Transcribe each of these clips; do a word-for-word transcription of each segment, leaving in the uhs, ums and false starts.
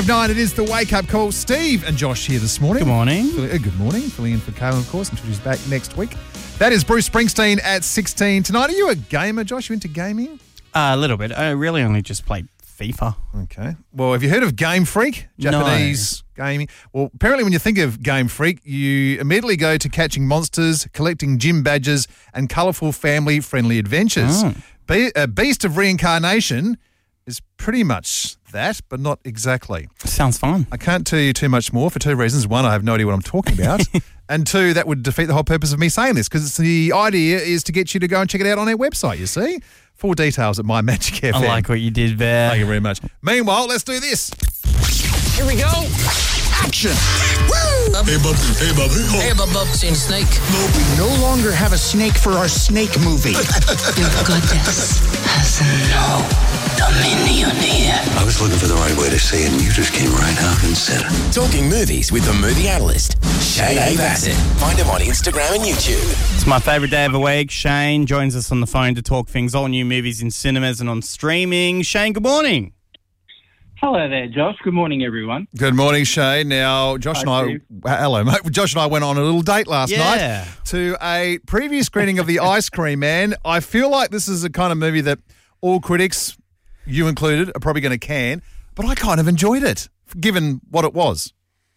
Nine, it is the wake-up call. Steve and Josh here this morning. Good morning. Uh, good morning. Filling in for Kayla, of course, until she's back next week. That is Bruce Springsteen at sixteen. Tonight, are you a gamer, Josh? You into gaming? Uh, a little bit. I really only just played FIFA. Okay. Well, have you heard of Game Freak? Japanese no. gaming. Well, apparently when you think of Game Freak, you immediately go to catching monsters, collecting gym badges, and colourful family-friendly adventures. Oh. Be- a Beast of Reincarnation is pretty much that, but not exactly. Sounds fun. I can't tell you too much more for two reasons. One, I have no idea what I'm talking about. And two, that would defeat the whole purpose of me saying this, because the idea is to get you to go and check it out on our website, you see. Full details at My Magic F M. I like what you did there. Thank you very much. Meanwhile, let's do this. Here we go. Action. Woo! Hey, bub. Hey, bub. Hey, bub, bub. Seen a snake? No, we no longer have a snake for our snake movie. Your goddess has no dominion here. I was looking for the right way to say it, and you just came right out and said it. Talking movies with the movie analyst, Shane Bassett. Find him on Instagram and YouTube. It's my favourite day of the week. Shane joins us on the phone to talk things, all new movies in cinemas and on streaming. Shane, good morning. Hello there, Josh. Good morning, everyone. Good morning, Shane. Now, Josh Hi, and I, hello, mate. Josh and I went on a little date last Yeah. night to a preview screening of The Ice Cream Man. I feel like this is the kind of movie that all critics, you included, are probably going to can, but I kind of enjoyed it, given what it was.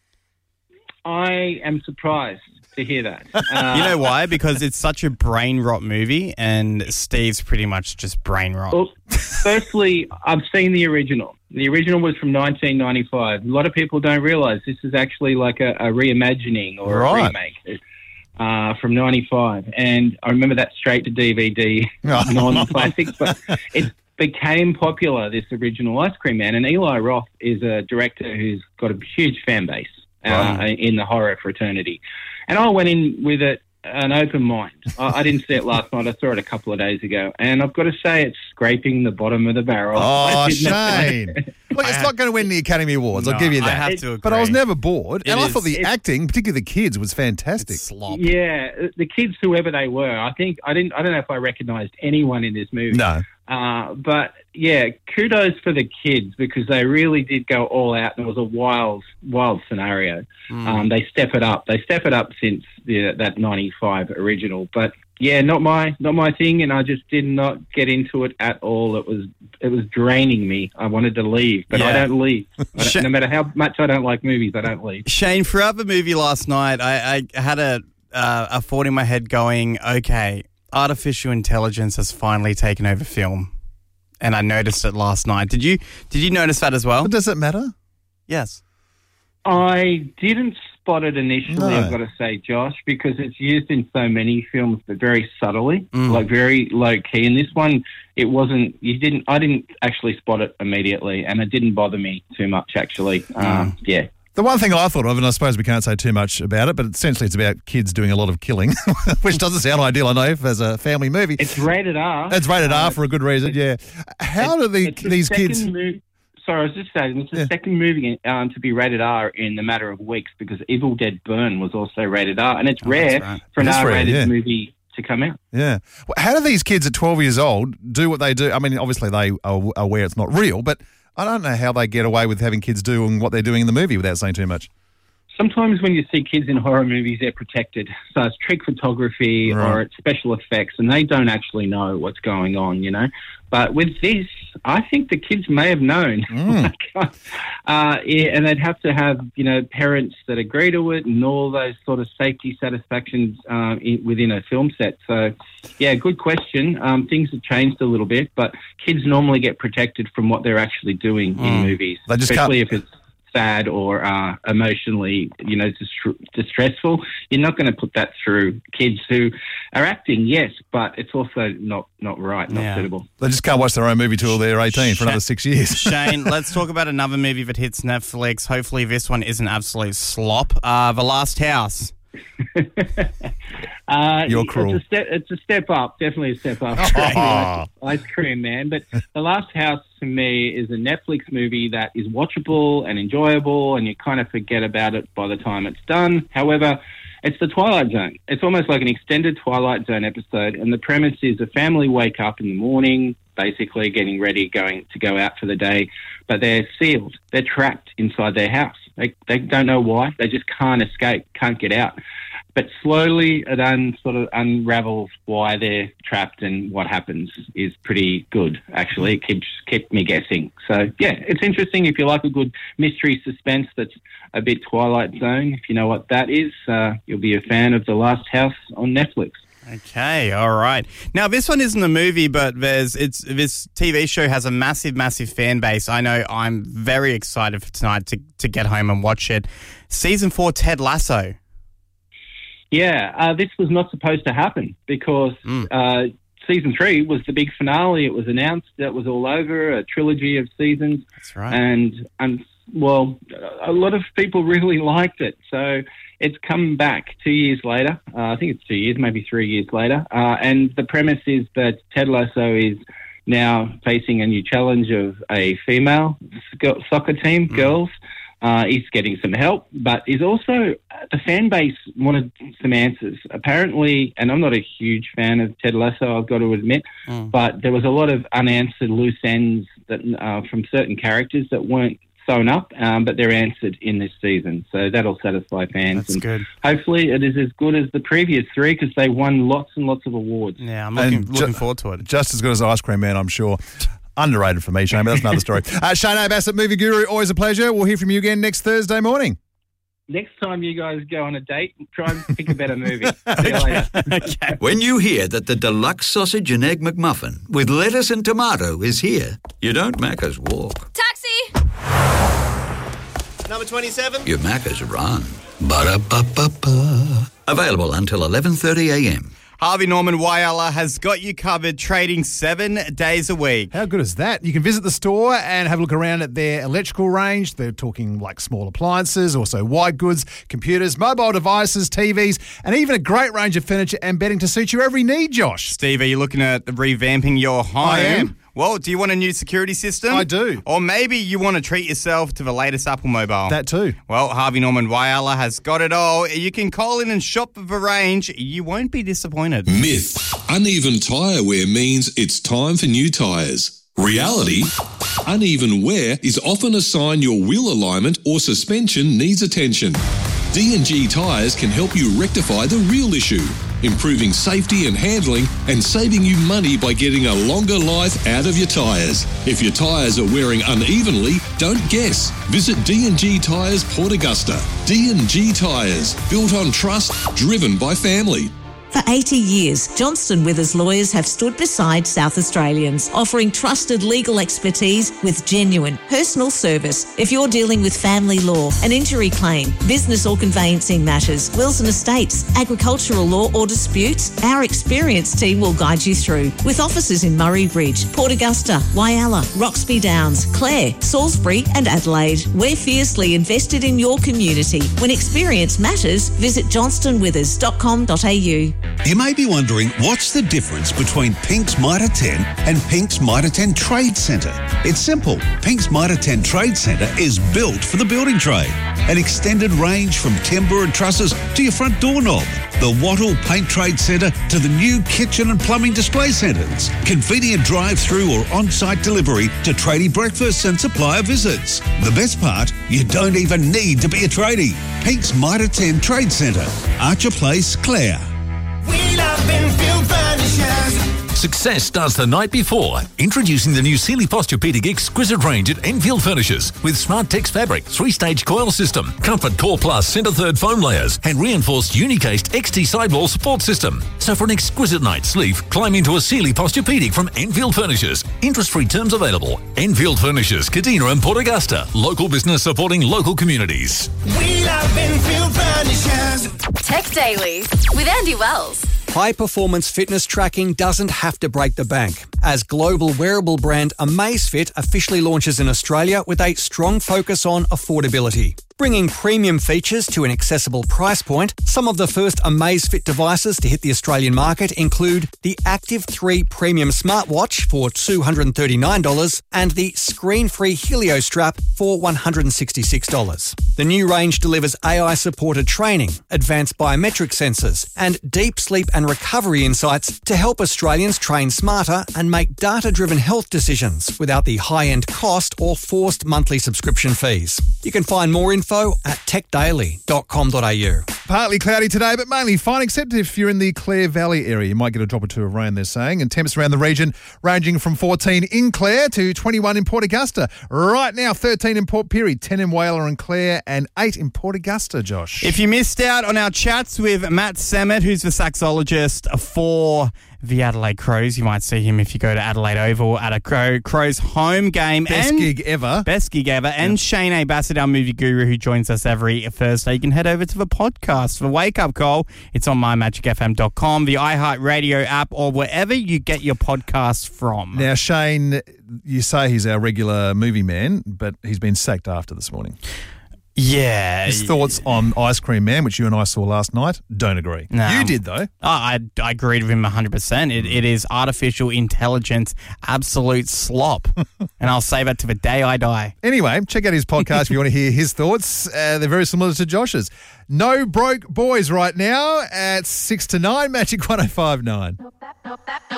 I am surprised to hear that. Uh, You know why? Because it's such a brain rot movie, and Steve's pretty much just brain rot. well, firstly, I've seen the original. The original was from nineteen ninety-five. A lot of people don't realise this is actually like a, a reimagining or Right. a remake uh, from ninety-five. And I remember that straight to D V D, non-classics, but it became popular, this original Ice Cream Man. And Eli Roth is a director who's got a huge fan base uh, Right. in the horror fraternity. And I went in with it an open mind. I, I didn't see it last night. I saw it a couple of days ago. And I've got to say it's scraping the bottom of the barrel. Oh, I didn't- Shane. Look, it's I not going to win the Academy Awards. I'll No, give you I that. have to agree. But I was never bored. It and I is- thought the it's- acting, particularly the kids, was fantastic. It's slop. Yeah, the kids, whoever they were, I think I didn't. I don't know if I recognised anyone in this movie. No. Uh, but yeah, kudos for the kids because they really did go all out, and it was a wild, wild scenario. Mm. Um, they step it up. They step it up since the, that ninety-five original. But yeah, not my not my thing, and I just did not get into it at all. It was it was draining me. I wanted to leave, but I Yeah. don't leave. I don't- Sh- no matter how much I don't like movies, I don't leave. Shane, throughout the movie last night, I, I had a uh, a thought in my head going, okay, artificial intelligence has finally taken over film. And I noticed it last night. Did you Did you notice that as well? But does it matter? Yes. I didn't spot it initially, No. I've got to say, Josh, because it's used in so many films, but very subtly, Mm. like very low key. And this one, it wasn't. You didn't. I didn't actually spot it immediately, and it didn't bother me too much. Actually, um, yeah. The one thing I thought of, and I suppose we can't say too much about it, but essentially it's about kids doing a lot of killing, which doesn't sound ideal, I know, as a family movie. It's rated R. It's rated Uh, R for a good reason, yeah. How do the, it's the these second kids... mo- Sorry, I was just saying, it's the Yeah. second movie um, to be rated R in a matter of weeks because Evil Dead Burn was also rated R, and it's Oh, rare that's right. for an It is rare, R-rated yeah. movie to come out. Yeah. Well, how do these kids at twelve years old do what they do? I mean, obviously they are aware it's not real, but I don't know how they get away with having kids doing what they're doing in the movie without saying too much. Sometimes when you see kids in horror movies, they're protected. So it's trick photography Right. or it's special effects, and they don't actually know what's going on, you know. But with this, I think the kids may have known. Mm. uh, yeah, and they'd have to have, you know, parents that agree to it and all those sort of safety satisfactions um, in, within a film set. So, yeah, good question. Um, things have changed a little bit, but kids normally get protected from what they're actually doing in Mm. movies, They just especially can't- if it's sad or uh, emotionally, you know, dist- distressful. You're not going to put that through kids who are acting, yes, but it's also not, not right, not Yeah. suitable. They just can't watch their own movie till they're eighteen for another six years. Shane, let's talk about another movie that hits Netflix. Hopefully this one isn't absolute slop. Uh, The Last House. Uh, You're cruel. It's a, step, it's a step up, definitely a step up. Oh. Ice Cream Man. But The Last House, to me, is a Netflix movie that is watchable and enjoyable, and you kind of forget about it by the time it's done. However, It's the Twilight Zone. It's almost like an extended Twilight Zone episode, and the premise is a family wake up in the morning, basically getting ready, going to go out for the day, but they're sealed. They're trapped inside their house. They they don't know why. They just can't escape, can't get out. But slowly it un, sort of unravels why they're trapped, and what happens is pretty good, actually. It keeps kept me guessing. So, yeah, it's interesting if you like a good mystery suspense that's a bit Twilight Zone. If you know what that is, uh, you'll be a fan of The Last House on Netflix. Okay, all right. Now, this one isn't a movie, but there's it's this T V show has a massive, massive fan base. I know I'm very excited for tonight to, to get home and watch it. Season four, Ted Lasso. Yeah, uh, this was not supposed to happen because mm. uh, season three was the big finale. It was announced that was all over, a trilogy of seasons. That's right. And, and well, a lot of people really liked it. So it's come back two years later. Uh, I think it's two years, maybe three years later. Uh, and the premise is that Ted Lasso is now facing a new challenge of a female soccer team, mm. girls. Uh, he's getting some help, but he's also, the fan base wanted some answers. Apparently, and I'm not a huge fan of Ted Lasso, I've got to admit, mm. but there was a lot of unanswered loose ends that uh, from certain characters that weren't sewn up, um, but they're answered in this season. So that'll satisfy fans. That's and good. Hopefully it is as good as the previous three because they won lots and lots of awards. Yeah, I'm looking, ju- looking forward to it. Just as good as Ice Cream Man, I'm sure. Underrated for me, Shane, but that's another story. Uh, Shane Bassett, Movie Guru, always a pleasure. We'll hear from you again next Thursday morning. Next time you guys go on a date, try and pick a better movie. See you later. Okay. When you hear that the deluxe sausage and egg McMuffin with lettuce and tomato is here, you don't Macca's walk. Taxi! Number twenty-seven. You Macca's run. Ba-da-ba-ba-ba. Available until eleven thirty a.m. Harvey Norman Whyalla has got you covered, trading seven days a week. How good is that? You can visit the store and have a look around at their electrical range. They're talking like small appliances, also white goods, computers, mobile devices, T Vs, and even a great range of furniture and bedding to suit your every need, Josh. Steve, are you looking at revamping your home? I am. Well, do you want a new security system? I do. Or maybe you want to treat yourself to the latest Apple mobile. That too. Well, Harvey Norman Whyalla has got it all. You can call in and shop the range. You won't be disappointed. Myth. Uneven tyre wear means it's time for new tyres. Reality. Uneven wear is often a sign your wheel alignment or suspension needs attention. D and G tyres can help you rectify the real issue, improving safety and handling and saving you money by getting a longer life out of your tyres. If your tyres are wearing unevenly, don't guess. Visit D and G Tyres Port Augusta. D and G Tyres, built on trust, driven by family. For eighty years, Johnston Withers lawyers have stood beside South Australians, offering trusted legal expertise with genuine personal service. If you're dealing with family law, an injury claim, business or conveyancing matters, wills and estates, agricultural law or disputes, our experienced team will guide you through. With offices in Murray Bridge, Port Augusta, Whyalla, Roxby Downs, Clare, Salisbury and Adelaide, we're fiercely invested in your community. When experience matters, visit johnston withers dot com dot a u. You may be wondering what's the difference between Pink's Mitre ten and Pink's Mitre ten Trade Centre. It's simple. Pink's Mitre ten Trade Centre is built for the building trade. An extended range from timber and trusses to your front doorknob. The Wattle Paint Trade Centre to the new kitchen and plumbing display centres. Convenient drive-through or on-site delivery to tradie breakfasts and supplier visits. The best part, you don't even need to be a tradie. Pink's Mitre ten Trade Centre. Archer Place, Clare. We love Enfield Furnishers. Success starts the night before. Introducing the new Sealy Posturepedic Exquisite range at Enfield Furnishers with Smart Tex fabric, three-stage coil system, Comfort Core Plus centre third foam layers, and reinforced Unicased X T sidewall support system. So for an exquisite night's sleep, climb into a Sealy Posturepedic from Enfield Furnishers. Interest-free terms available. Enfield Furnishers, Kadina and Port Augusta. Local business supporting local communities. We love Enfield Furnishers. Tech Daily with Andy Wells. High-performance fitness tracking doesn't have to break the bank, as global wearable brand Amazfit officially launches in Australia with a strong focus on affordability. Bringing premium features to an accessible price point, some of the first Amazfit devices to hit the Australian market include the Active three Premium Smartwatch for two hundred thirty-nine dollars and the screen-free Helio Strap for one hundred sixty-six dollars. The new range delivers A I-supported training, advanced biometric sensors, and deep sleep and recovery insights to help Australians train smarter and make data-driven health decisions without the high-end cost or forced monthly subscription fees. You can find more info at tech daily dot com dot a u. Partly cloudy today, but mainly fine, except if you're in the Clare Valley area. You might get a drop or two of rain, they're saying. And temps around the region ranging from fourteen in Clare to twenty-one in Port Augusta. Right now, thirteen in Port Pirie, ten in Whaler and Clare, and eight in Port Augusta, Josh. If you missed out on our chats with Matt Semmett, who's the saxologist for the Adelaide Crows, you might see him if you go to Adelaide Oval at a Crow, Crows home game. Best and gig ever. Best gig ever. And yep. Shane A. Bassett, our movie guru, who joins us every Thursday. You can head over to the podcast for Wake Up Call. It's on my magic f m dot com, the iHeartRadio app, or wherever you get your podcasts from. Now, Shane, you say he's our regular movie man, but he's been sacked after this morning. Yeah. His thoughts on Ice Cream Man, which you and I saw last night, don't agree. No. You did, though. Oh, I, I agreed with him one hundred percent. It, it is artificial intelligence, absolute slop. And I'll say that to the day I die. Anyway, check out his podcast if you want to hear his thoughts. Uh, they're very similar to Josh's. No Broke Boys right now at six to nine, Magic one oh five point nine.